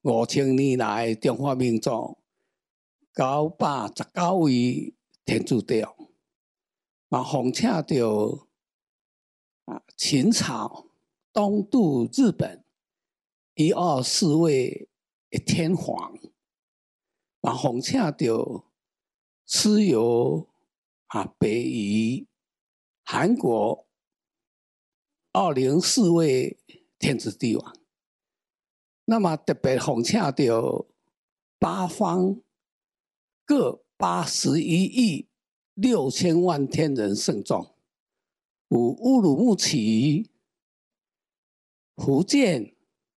5000年来中华民族919位天主教，嘛奉请到秦朝东渡日本124位天皇，嘛奉请到蚩尤北夷韩国204位天子帝王。那么特别奉请到八方各81亿6千万天人圣众，有乌鲁木齐、福建、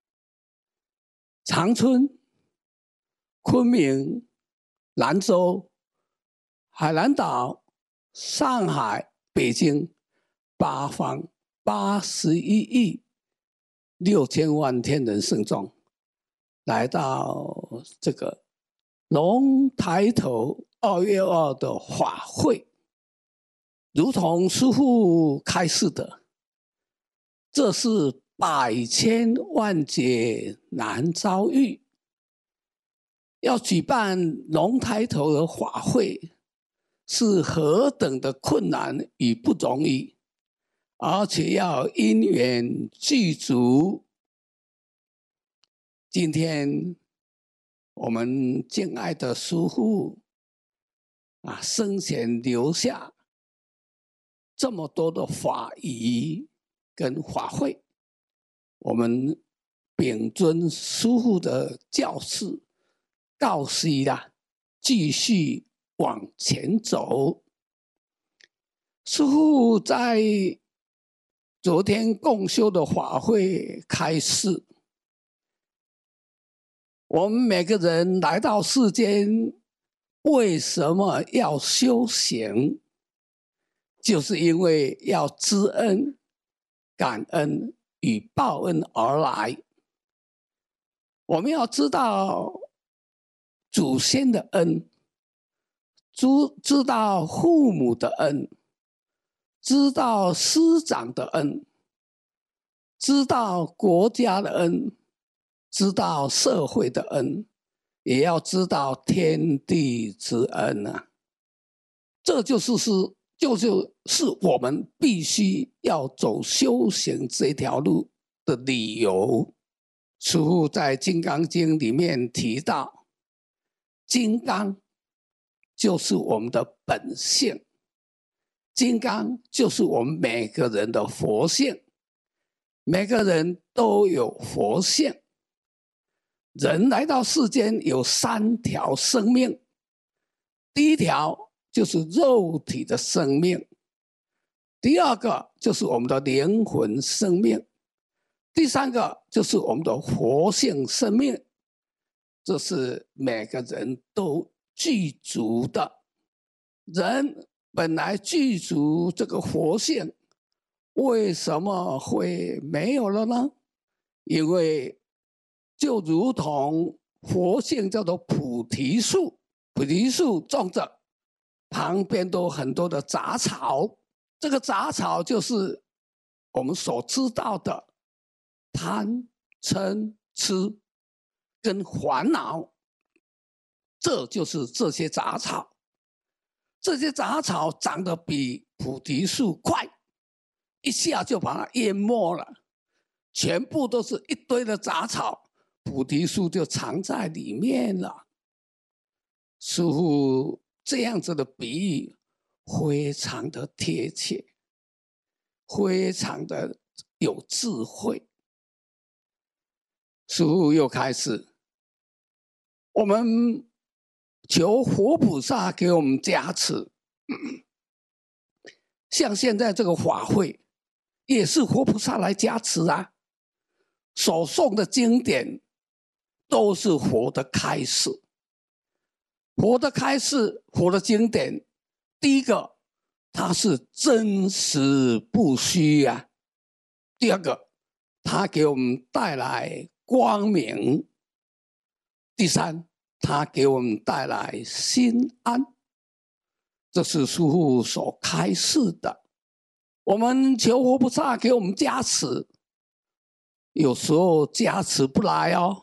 长春、昆明、兰州、海南岛、上海、北京，八方81亿6千万天人圣众，来到这个龙抬头2月2的法会，如同师父开示的，这是百千万劫难遭遇。要举办龙抬头的法会，是何等的困难与不容易，而且要因缘具足。今天我们敬爱的师父生前留下这么多的法仪跟法会，我们秉遵师父的教示，告示啦，继续往前走。师父在昨天共修的法会开示，我们每个人来到世间，为什么要修行？就是因为要知恩、感恩与报恩而来。我们要知道祖先的恩，知道父母的恩，知道师长的恩，知道国家的恩，知道社会的恩，也要知道天地之恩啊！这就是我们必须要走修行这条路的理由。师父在《金刚经》里面提到，金刚就是我们的本性，金刚就是我们每个人的佛性，每个人都有佛性。人来到世间有3条生命，第一条就是肉体的生命，第二个就是我们的灵魂生命，第3个就是我们的活性生命。这是每个人都具足的。人本来具足这个活性，为什么会没有了呢？因为就如同佛性叫做菩提树，菩提树种着，旁边都很多的杂草，这个杂草就是我们所知道的贪嗔痴跟烦恼，这就是这些杂草。这些杂草长得比菩提树快，一下就把它淹没了，全部都是一堆的杂草，菩提树就藏在里面了。师父这样子的比喻非常的贴切，非常的有智慧。师父又开始，我们求佛菩萨给我们加持。像现在这个法会也是佛菩萨来加持啊，所诵的经典都是佛的开示。佛的开示，佛的经典，第一个它是真实不虚啊，第二个它给我们带来光明，第三它给我们带来心安。这是师父所开示的。我们求佛菩萨给我们加持，有时候加持不来哦，